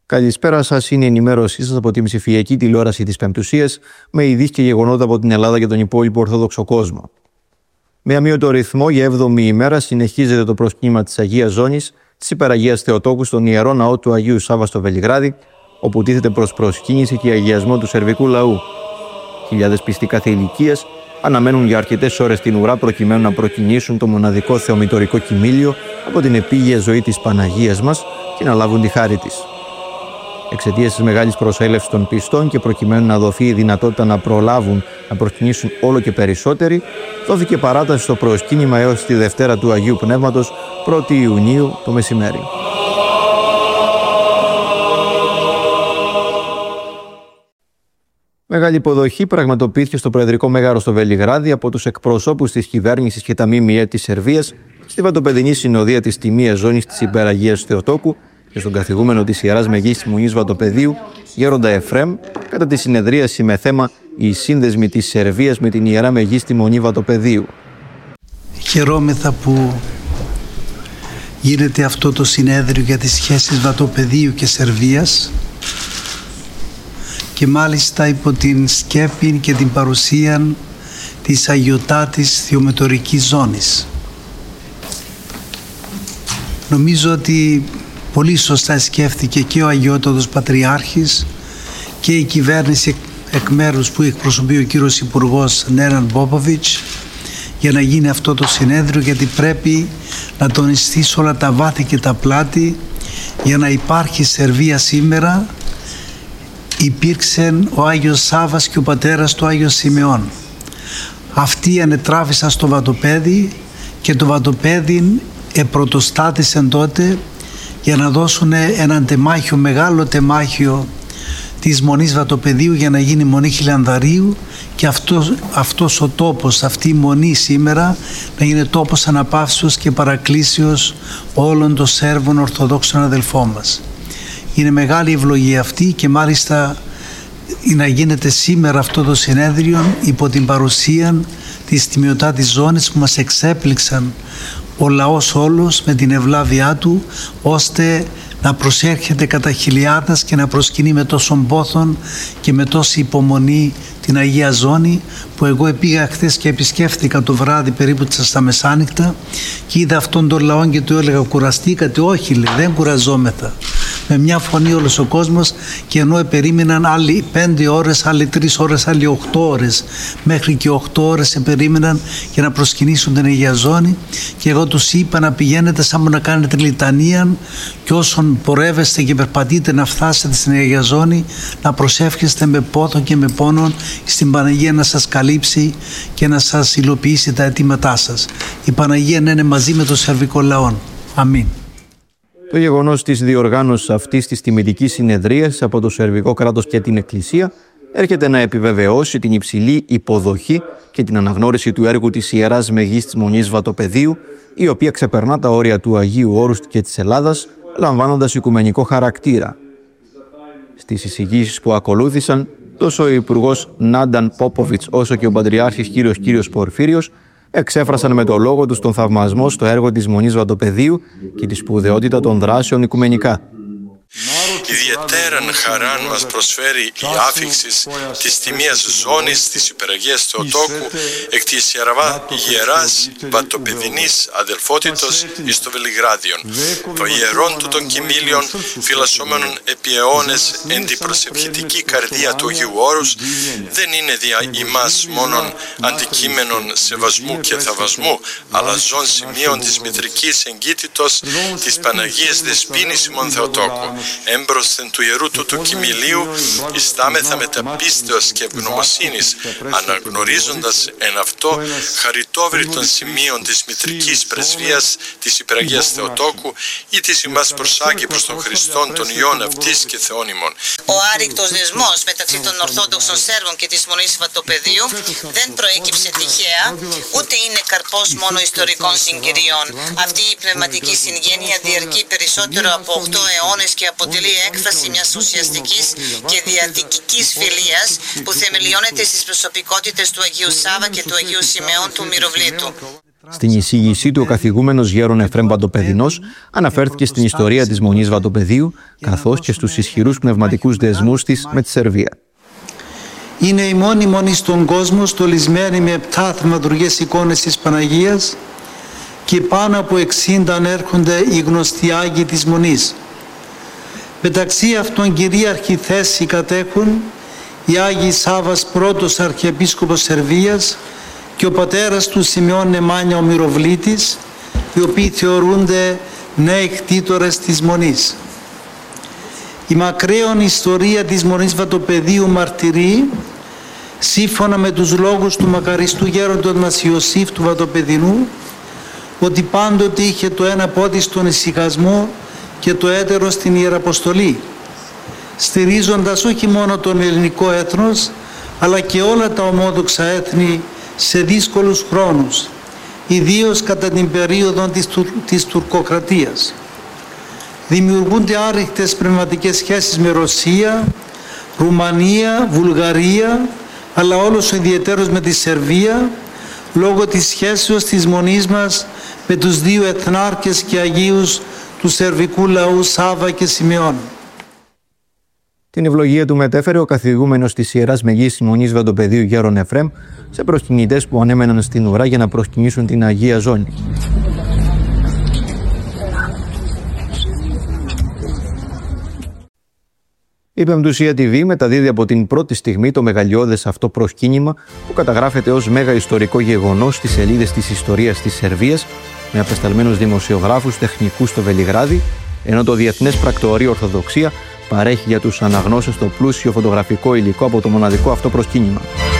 Καλησπέρα σας, είναι η ενημέρωσή σας από την ψηφιακή τηλεόραση της Πεμπτουσίας με ειδήσεις και γεγονότα από την Ελλάδα και τον υπόλοιπο Ορθόδοξο κόσμο. Με αμύωτο ρυθμό για 7η ημέρα συνεχίζεται το προσκύνημα της Αγίας Ζώνης της Υπεραγίας Θεοτόκου στον Ιερό Ναό του Αγίου Σάββα στο Βελιγράδι, όπου τίθεται προς προσκύνηση και αγιασμό του σερβικού λαού. Χιλιάδες πιστοί κάθε ηλικίας αναμένουν για αρκετές ώρες την ουρά προκειμένου να προκυνήσουν το μοναδικό θεομητορικό κοιμήλιο από την επίγεια ζωή της Παναγίας μας και να λάβουν τη χάρη της. Εξαιτίας της μεγάλης προσέλευσης των πιστών και προκειμένου να δοθεί η δυνατότητα να προλάβουν να προσκυνήσουν όλο και περισσότεροι, δόθηκε παράταση στο προσκύνημα έως τη Δευτέρα του Αγίου Πνεύματος, 1η Ιουνίου το μεσημέρι. Μεγάλη υποδοχή πραγματοποιήθηκε στο Προεδρικό Μέγαρο στο Βελιγράδι από τους εκπροσώπους της κυβέρνησης και τα ΜΜΕ της Σερβίας στη Βατοπεδινή Συνοδεία της Τιμίας Ζώνης της Υπεραγίας Θεοτόκου και στον καθηγούμενο της Ιεράς Μεγίστης Μονής Βατοπεδίου, Γέροντα Εφραίμ, κατά τη συνεδρίαση με θέμα «Οι σύνδεσμοι της Σερβίας με την Ιερά Μεγίστη Μονή Βατοπεδίου». Χαιρόμεθα που γίνεται αυτό το συνέδριο για τις σχέσεις Βατοπεδίου και Σερβίας και μάλιστα υπό την σκέπη και την παρουσία της Αγιωτάτης Θεομητορικής Ζώνης. Νομίζω ότι πολύ σωστά σκέφτηκε και ο Αγιότατος Πατριάρχης και η κυβέρνηση εκ μέρους που εκπροσωπεί ο κύριος Υπουργός Νέραν Πόποβιτς για να γίνει αυτό το συνέδριο, γιατί πρέπει να τονιστεί σε όλα τα βάθη και τα πλάτη για να υπάρχει Σερβία σήμερα. Υπήρξε ο Άγιος Σάββας και ο πατέρας του Άγιος Σιμεών. Αυτοί ανετράβησαν στο Βατοπέδι και το Βατοπέδι πρωτοστάτησαν τότε για να δώσουν έναν τεμάχιο, μεγάλο τεμάχιο της Μονής Βατοπεδίου για να γίνει Μονή Χιλιανδαρίου και αυτός ο τόπος, αυτή η Μονή σήμερα να είναι τόπος αναπαύσεως και παρακλήσεως όλων των Σέρβων Ορθοδόξων αδελφών μας. Είναι μεγάλη ευλογία αυτή και μάλιστα να γίνεται σήμερα αυτό το συνέδριο υπό την παρουσία της Τιμιωτάτης Ζώνης που μας εξέπληξαν ο λαός όλος με την ευλάβειά του, ώστε να προσέρχεται κατά χιλιάδες και να προσκυνεί με τόσον πόθον και με τόση υπομονή την Αγία Ζώνη, που εγώ πήγα χθες και επισκέφθηκα το βράδυ περίπου στα μεσάνυχτα και είδα αυτόν τον λαό και του έλεγα κουραστήκατε? Όχι, λέει, δεν κουραζόμεθα. Με μια φωνή όλος ο κόσμος, και ενώ περίμεναν άλλοι 5 ώρες, άλλοι 3 ώρες, άλλοι 8 ώρες, μέχρι και 8 ώρες περίμεναν για να προσκυνήσουν την Αγία Ζώνη, και εγώ τους είπα να πηγαίνετε σαν να κάνετε λιτανία και όσον πορεύεστε και περπατείτε να φτάσετε στην Αγία Ζώνη, να προσεύχεστε με πόθο και με πόνον στην Παναγία να σας καλύψει και να σας υλοποιήσει τα αιτήματά σας. Η Παναγία να είναι μαζί με το σερβικό λαό. Αμήν. Το γεγονός της διοργάνωσης αυτής της τιμητικής συνεδρίας από το σερβικό κράτος και την Εκκλησία έρχεται να επιβεβαιώσει την υψηλή υποδοχή και την αναγνώριση του έργου της Ιεράς Μεγίστης Μονής Βατοπεδίου, η οποία ξεπερνά τα όρια του Αγίου Όρους και της Ελλάδας, λαμβάνοντας οικουμενικό χαρακτήρα. Στις εισηγήσεις που ακολούθησαν, τόσο ο Υπουργός Νάνταν Πόποβιτς όσο και ο Πατριάρχης κύριος Πορφύριος εξέφρασαν με το λόγο τους τον θαυμασμό στο έργο της Μονής Βατοπεδίου και τη σπουδαιότητα των δράσεων οικουμενικά. Ιδιαίτερα χαράν μας προσφέρει η άφιξη της Τιμίας Ζώνης της Υπεραγίας Θεοτόκου εκ της Ιεράς Βατοπεδινής αδελφότητος εις το Βελιγράδιον. Το ιερόν του των κοιμήλιων φυλασσόμενων επί αιώνες εν την προσευχητική καρδία του Αγίου Όρους δεν είναι δια ημάς μόνον αντικείμενον σεβασμού και θαυμασμού, αλλά ζών σημείων της μητρικής εγκύτητος της Παναγίας Δεσποίνης ημών Θεοτόκου. Έμπροσθεν του ιερού του κοιμηλίου ιστάμεθα με τα πίστεως και ευγνωμοσύνης, αναγνωρίζοντας εν αυτό χαριτόβριτων σημείων της μητρικής πρεσβείας της Υπεραγίας Θεοτόκου ή της ημάς προσάγει προς τον Χριστόν των Υιών αυτής και Θεών ημών. Ο άρρηκτος δεσμός μεταξύ των Ορθόδοξων Σέρβων και της Μονής Βατοπεδίου δεν προέκυψε τυχαία, ούτε είναι καρπός μόνο ιστορικών συγκυριών. Αυτή η πνευματική συγγένεια διαρκεί περισσότερο από 8 αιώνες και αποτελεί έκφραση μιας ουσιαστικής και διαδικικής φιλίας που θεμελιώνεται στις προσωπικότητες του Αγίου Σάββα και του Αγίου Σιμεών του Μυροβλήτου. Στην εισήγησή του, ο καθηγούμενος Γέρον Εφραίμ Βατοπεδινός αναφέρθηκε στην ιστορία της Μονής Βατοπεδίου, καθώς και στους ισχυρούς πνευματικούς δεσμούς της με τη Σερβία. Είναι η μόνη μονή στον κόσμο στολισμένη με 7 θαυματουργές εικόνες της Παναγίας και πάνω από 60 ανέρχονται οι γνωστοί Άγιοι της Μονής. Μεταξύ αυτών κυρίαρχη θέση κατέχουν οι Άγιοι Σάββας πρώτος Αρχιεπίσκοπος Σερβίας και ο πατέρας του Σιμεών Νεμάνια ο Μυροβλήτης, οι οποίοι θεωρούνται νέοι κτήτορες της Μονής. Η μακραίων ιστορία της Μονής Βατοπεδίου μαρτυρεί, σύμφωνα με τους λόγους του μακαριστού γέροντος μας Ιωσήφ του Βατοπεδινού, ότι πάντοτε είχε το ένα πόδι στον ησυχασμό και το έτερο στην Ιεραποστολή, στηρίζοντας όχι μόνο τον ελληνικό έθνος, αλλά και όλα τα ομόδοξα έθνη σε δύσκολους χρόνους, ιδίως κατά την περίοδο της τουρκοκρατίας. Δημιουργούνται άρρηκτες πνευματικές σχέσεις με Ρωσία, Ρουμανία, Βουλγαρία, αλλά όλος ιδιαιτέρως με τη Σερβία, λόγω της σχέσεως της Μονής μας με τους 2 εθνάρχες και Αγίους του σερβικού λαού Σάββα και Σιμεών. Την ευλογία του μετέφερε ο καθηγούμενος της Ιεράς Μεγής Μονής Βατοπεδίου Γέρον Εφραίμ σε προσκυνητές που ανέμεναν στην ουρά για να προσκυνήσουν την Αγία Ζώνη. Η Πεμπτουσία TV μεταδίδει από την πρώτη στιγμή το μεγαλειώδες αυτό προσκύνημα που καταγράφεται ως μέγα ιστορικό γεγονός στις σελίδες της ιστορίας της Σερβίας, με απεσταλμένους δημοσιογράφους τεχνικούς στο Βελιγράδι, ενώ το Διεθνές Πρακτορείο Ορθοδοξία παρέχει για τους αναγνώστες το πλούσιο φωτογραφικό υλικό από το μοναδικό αυτό προσκύνημα.